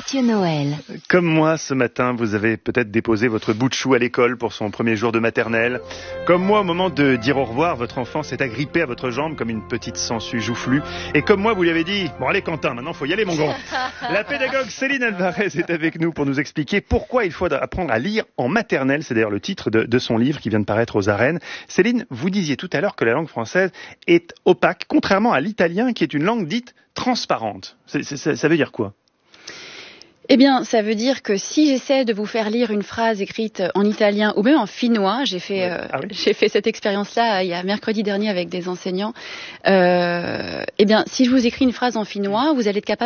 Mathieu Noël. Comme moi, ce matin, vous avez peut-être déposé votre bout de chou à l'école pour son premier jour de maternelle. Comme moi, au moment de dire au revoir, votre enfant s'est agrippé à votre jambe comme une petite sangsue joufflue. Et comme moi, vous lui avez dit « Bon allez Quentin, maintenant faut y aller mon grand ». La pédagogue Céline Alvarez est avec nous pour nous expliquer pourquoi il faut apprendre à lire en maternelle. C'est d'ailleurs le titre de son livre qui vient de paraître aux arènes. Céline, vous disiez tout à l'heure que la langue française est opaque, contrairement à l'italien qui est une langue dite transparente. Ça veut dire quoi ? Eh bien, ça veut dire que si j'essaie de vous faire lire une phrase écrite en italien ou même en finnois, j'ai fait cette expérience-là il y a mercredi dernier avec des enseignants. Eh bien, si je vous écris une phrase en finnois, vous allez être capable